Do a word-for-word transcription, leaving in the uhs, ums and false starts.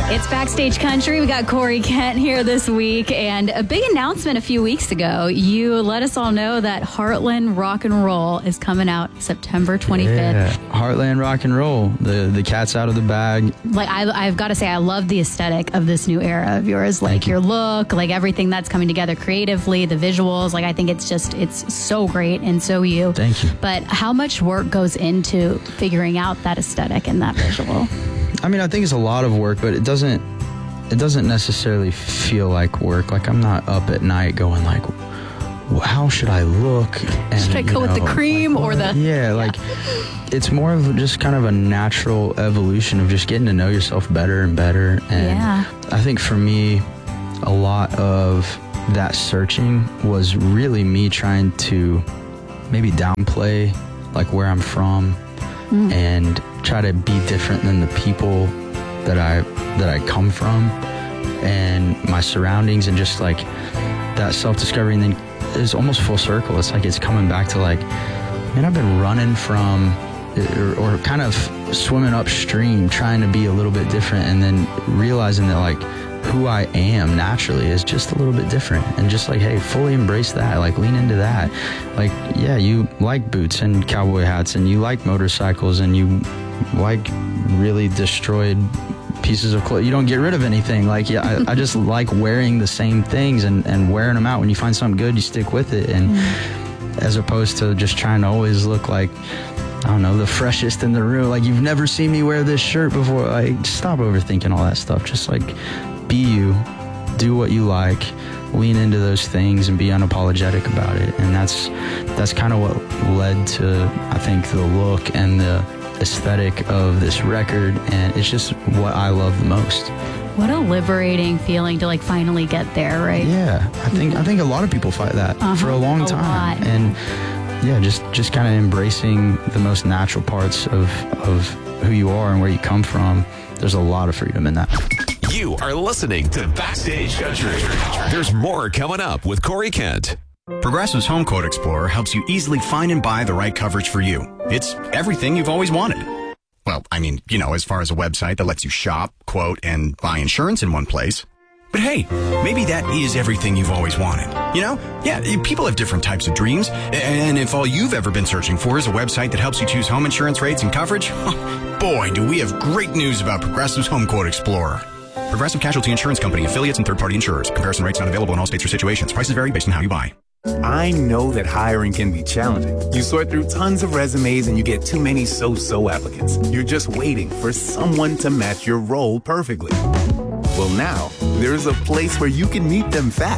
It's Backstage Country. We got Corey Kent here this week, and a big announcement a few weeks ago. You let us all know that Heartland Rock and Roll is coming out September twenty-fifth. Yeah. Heartland Rock and Roll. The the cat's out of the bag. Like I, I've got to say, I love the aesthetic of this new era of yours. Like your look, like everything that's coming together creatively, the visuals. Like I think it's just it's so great, and so you. Thank you. But how much work goes into figuring out that aesthetic and that visual? I mean, I think it's a lot of work, but it doesn't it doesn't necessarily feel like work. Like I'm not up at night going like, how should I look? And, should I go know, with the cream like, or the... Yeah, like yeah. It's more of just kind of a natural evolution of just getting to know yourself better and better. And yeah. I think for me, a lot of that searching was really me trying to maybe downplay like where I'm from mm. and try to be different than the people that I that I come from and my surroundings, and just like that self-discovery. And then it's almost full circle. It's like it's coming back to like, man, I've been running from or, or kind of swimming upstream trying to be a little bit different, and then realizing that like who I am naturally is just a little bit different, and just like, hey, fully embrace that, like lean into that. Like, yeah, you like boots and cowboy hats, and you like motorcycles, and you like really destroyed pieces of clothes. You don't get rid of anything. Like, yeah, I, I just like wearing the same things and, and wearing them out. When you find something good, you stick with it. And mm. as opposed to just trying to always look like, I don't know, the freshest in the room. Like, you've never seen me wear this shirt before. Like, stop overthinking all that stuff. Just like, be you, do what you like, lean into those things and be unapologetic about it. And that's that's kind of what led to, I think, the look and the aesthetic of this record, and it's just what I love the most. What a liberating feeling to like finally get there, right? Yeah, I think I think a lot of people fight that uh-huh. for a long time, a and yeah, just just kind of embracing the most natural parts of of who you are and where you come from. There's a lot of freedom in that. You are listening to Backstage Country. There's more coming up with Corey Kent. Progressive's Home Quote Explorer helps you easily find and buy the right coverage for you. It's everything you've always wanted. Well, I mean, you know, as far as a website that lets you shop, quote, and buy insurance in one place. But hey, maybe that is everything you've always wanted. You know? Yeah, people have different types of dreams. And if all you've ever been searching for is a website that helps you choose home insurance rates and coverage, boy, do we have great news about Progressive's Home Quote Explorer. Progressive Casualty Insurance Company, affiliates, and third-party insurers. Comparison rates not available in all states or situations. Prices vary based on how you buy. I know that hiring can be challenging. You sort through tons of resumes and you get too many so-so applicants. You're just waiting for someone to match your role perfectly. Well, now, there's a place where you can meet them fast.